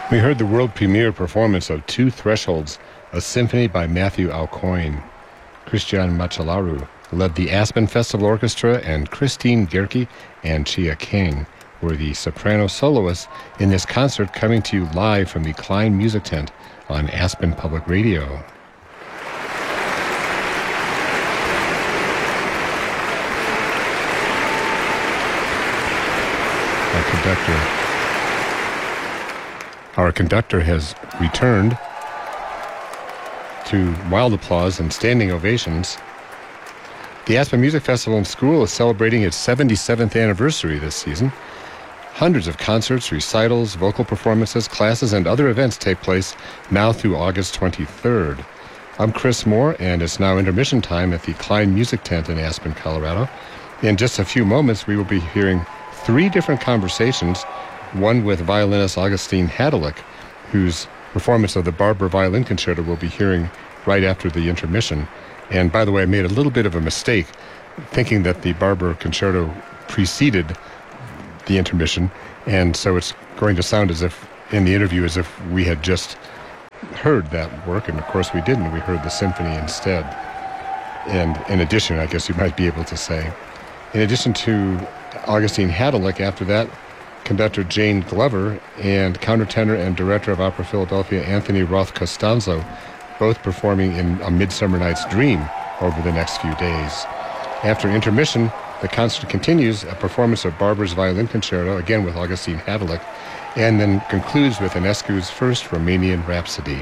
We heard the world premiere performance of Two Thresholds, a symphony by Matthew Aucoin. Christian Machalaru led the Aspen Festival Orchestra, and Christine Gerke and Chia King were the soprano soloists in this concert, coming to you live from the Klein Music Tent on Aspen Public Radio. Our conductor has returned to wild applause and standing ovations. The Aspen Music Festival and School is celebrating its 77th anniversary this season. Hundreds of concerts, recitals, vocal performances, classes, and other events take place now through August 23rd. I'm Chris Moore, and it's now intermission time at the Klein Music Tent in Aspen, Colorado. In just a few moments, we will be hearing three different conversations, one with violinist Augustine Hadelich, whose performance of the Barber Violin Concerto we'll be hearing right after the intermission. And by the way, I made a little bit of a mistake thinking that the Barber Concerto preceded the intermission, and so it's going to sound as if, in the interview, as if we had just heard that work, and of course we didn't. We heard the symphony instead. And in addition, I guess you might be able to say, in addition to Augustine Hadelich, after that, conductor Jane Glover and countertenor and director of Opera Philadelphia Anthony Roth Costanzo, both performing in A Midsummer Night's Dream over the next few days. After intermission, the concert continues, a performance of Barber's Violin Concerto, again with Augustine Hadelich, and then concludes with Enescu's first Romanian Rhapsody.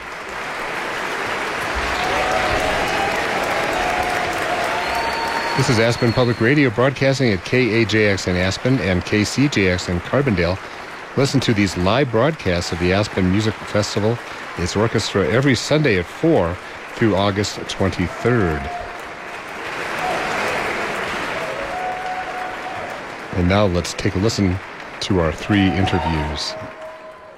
This is Aspen Public Radio, broadcasting at KAJX in Aspen and KCJX in Carbondale. Listen to these live broadcasts of the Aspen Music Festival, its orchestra, every Sunday at 4 through August 23rd. And now let's take a listen to our three interviews.